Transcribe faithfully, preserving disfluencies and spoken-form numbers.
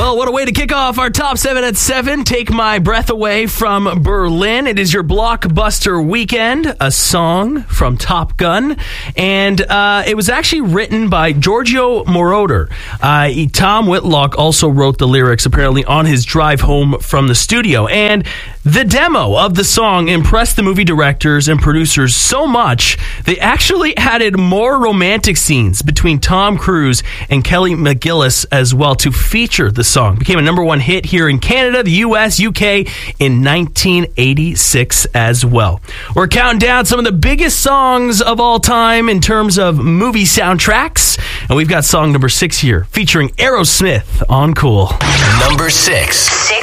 Well, what a way to kick off our top seven at seven. Take My Breath Away from Berlin. It is your blockbuster weekend, a song from Top Gun. And uh, it was actually written by Giorgio Moroder. Uh, Tom Whitlock also wrote the lyrics, apparently, on his drive home from the studio. And the demo of the song impressed the movie directors and producers so much, they actually added more romantic scenes between Tom Cruise and Kelly McGillis as well to feature the song. It became a number one hit here in Canada, the U S, U K in nineteen eighty-six as well. We're counting down some of the biggest songs of all time in terms of movie soundtracks, and we've got song number six here featuring Aerosmith on Cool. Number six. Six.